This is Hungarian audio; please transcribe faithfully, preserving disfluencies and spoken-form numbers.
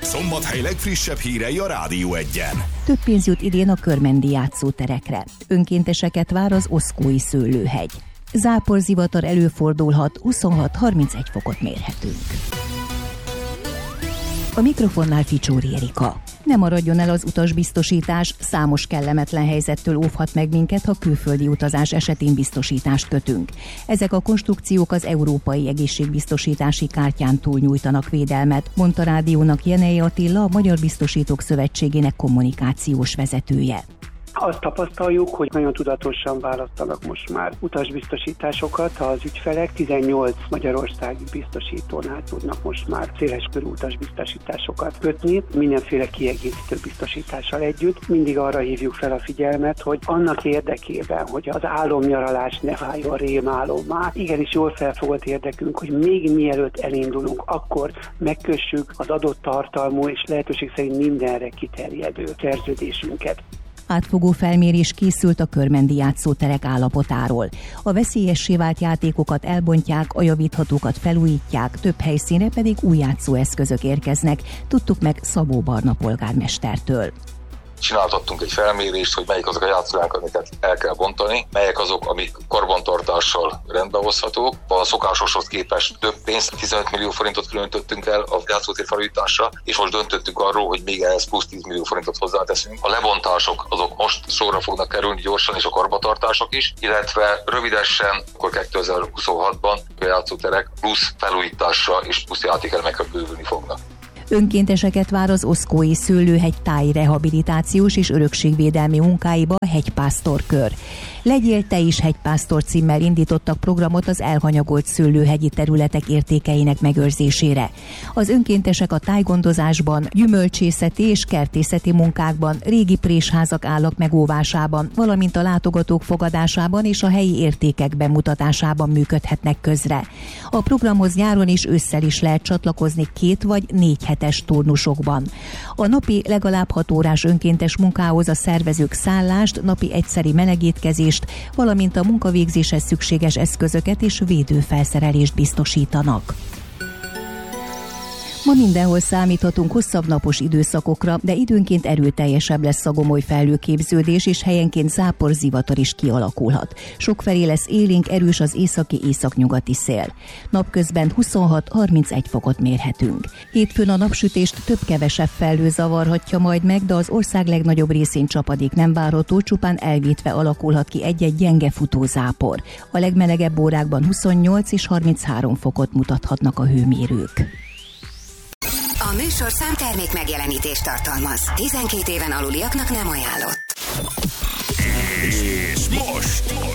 Szombathely legfrissebb hírei a Rádió Egyen. Több pénz jut idén a körmendi játszóterekre. Önkénteseket vár az Oszkói Szőlőhegy. Záporzivatar előfordulhat, huszonhat-harmincegy fokot mérhetünk. A mikrofonnál Ficsóri Erika. Ne maradjon el az utasbiztosítás, számos kellemetlen helyzettől óvhat meg minket, ha külföldi utazás esetén biztosítást kötünk. Ezek a konstrukciók az Európai Egészségbiztosítási Kártyán túl nyújtanak védelmet, mondta rádiónak Jenei Attila, a Magyar Biztosítók Szövetségének kommunikációs vezetője. Azt tapasztaljuk, hogy nagyon tudatosan választanak most már utasbiztosításokat. Az ügyfelek tizennyolc magyarországi biztosítónál tudnak most már széleskörű utasbiztosításokat kötni, mindenféle kiegészítő biztosítással együtt. Mindig arra hívjuk fel a figyelmet, hogy annak érdekében, hogy az álomnyaralás ne váljon rémálommá, igenis jól felfogott érdekünk, hogy még mielőtt elindulunk, akkor megkössük az adott tartalmú és lehetőség szerint mindenre kiterjedő szerződésünket. Átfogó felmérés készült a körmendi játszóterek állapotáról. A veszélyessé vált játékokat elbontják, a javíthatókat felújítják, több helyszínre pedig új játszóeszközök érkeznek, tudtuk meg Szabó Barna polgármestertől. Csináltattunk egy felmérést, hogy melyik azok a játszóterek, amiket el kell bontani, melyek azok, amik karbantartással rendbehozhatók. A szokásoshoz képest több pénzt, tizenöt millió forintot különítettünk el a játszótér felújításra, és most döntöttünk arról, hogy még ehhez plusz tíz millió forintot hozzáteszünk. A lebontások azok most sorra fognak kerülni gyorsan, és a karbantartások is, illetve rövidesen, akkor kétezer-huszonhatban a játszóterek plusz felújításra és plusz játékelemekre bővülni fognak. Önkénteseket vár az Oszkói Szőlőhegy tájrehabilitációs és örökségvédelmi munkáiba a Hegypásztor-kör. Legyél te is hegypásztor címmel indítottak programot az elhanyagolt szőlőhegyi területek értékeinek megőrzésére. Az önkéntesek a tájgondozásban, gyümölcsészeti és kertészeti munkákban, régi présházak állak megóvásában, valamint a látogatók fogadásában és a helyi értékek bemutatásában működhetnek közre. A programhoz nyáron és ősszel is lehet csatlakozni két vagy négy hetes turnusokban. A napi legalább hat órás önkéntes munkához a szervezők szállást, napi egyszeri melegétkezést, valamint a munkavégzéshez szükséges eszközöket és védőfelszerelést biztosítanak. Ma mindenhol számíthatunk hosszabb napos időszakokra, de időnként erőteljesebb lesz a gomoly felhőképződés, és helyenként záporzivatar is kialakulhat. Sokfelé lesz élénk, erős az északi északnyugati szél. Napközben huszonhat-harmincegy fokot mérhetünk. Hétfőn a napsütést több-kevesebb felhő zavarhatja majd meg, de az ország legnagyobb részén csapadék nem várható, csupán elvétve alakulhat ki egy-egy gyenge futózápor. A legmelegebb órákban huszonnyolc és harminchárom fokot mutathatnak a hőmérők. A műsorszám termék megjelenítést tartalmaz. tizenkét éven aluliaknak nem ajánlott. És most